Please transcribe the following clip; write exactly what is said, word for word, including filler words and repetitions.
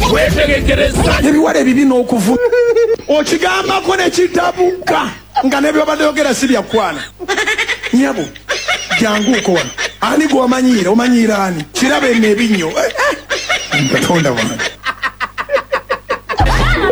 ebiwale ebibi n'okuvu okigambako ne kitabuka nga ne byobadde yogera si byakwana nyabo janguko wano ani gwomanyiira omanyiira ani kirabe n'ebinnyo katonda wange